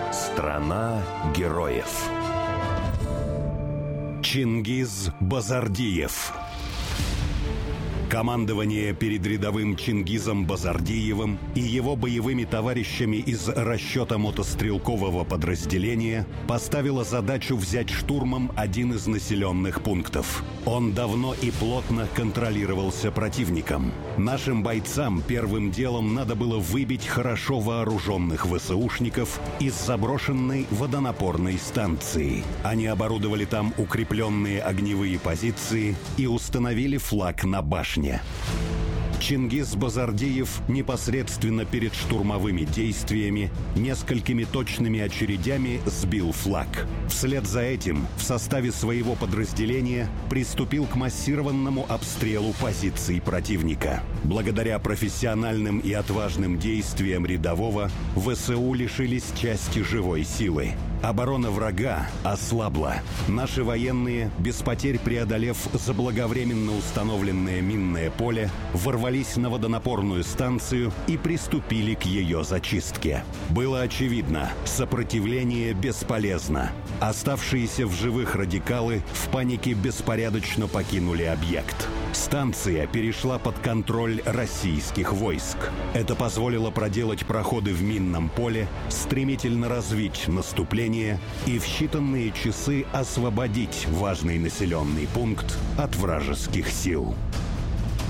Страна героев. Чингиз Базардиев. Командование перед рядовым Чингизом Базардиевым и его боевыми товарищами из расчета мотострелкового подразделения поставило задачу взять штурмом один из населенных пунктов. Он давно и плотно контролировался противником. Нашим бойцам первым делом надо было выбить хорошо вооруженных ВСУшников из заброшенной водонапорной станции. Они оборудовали там укрепленные огневые позиции и установили флаг на башне. Чингиз Базардиев непосредственно перед штурмовыми действиями несколькими точными очередями сбил флаг. Вслед за этим в составе своего подразделения приступил к массированному обстрелу позиций противника. Благодаря профессиональным и отважным действиям рядового ВСУ лишились части живой силы. Оборона врага ослабла. Наши военные, без потерь преодолев заблаговременно установленное минное поле, ворвались на водонапорную станцию и приступили к ее зачистке. Было очевидно, сопротивление бесполезно. Оставшиеся в живых радикалы в панике беспорядочно покинули объект. Станция перешла под контроль российских войск. Это позволило проделать проходы в минном поле, стремительно развить наступление и в считанные часы освободить важный населенный пункт от вражеских сил.